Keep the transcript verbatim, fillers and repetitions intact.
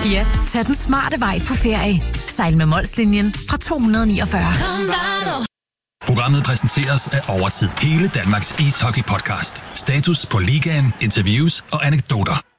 Ja, tag den smarte vej på ferie. Sejl med Molslinjen fra to hundrede niogfyrre. Programmet præsenteres af Overtid. Hele Danmarks ishockey-podcast. Status på ligaen, interviews og anekdoter.